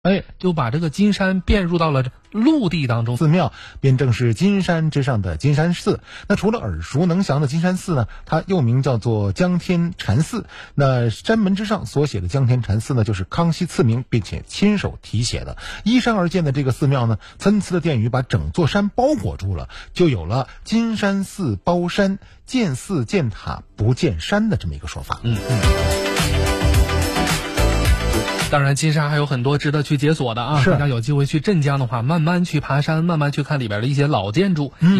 就把这个金山变入到了陆地当中。 寺庙便正是金山之上的金山寺。那除了耳熟能详的金山寺呢，它又名叫做江天禅寺。那山门之上所写的江天禅寺呢，就是康熙赐名并且亲手题写的。依山而建的这个寺庙呢，参差的殿宇把整座山包裹住了，就有了金山寺包山，见寺见塔不见山的这么一个说法。 当然金山还有很多值得去解锁的啊，大家有机会去镇江的话，慢慢去爬山，慢慢去看里边的一些老建筑。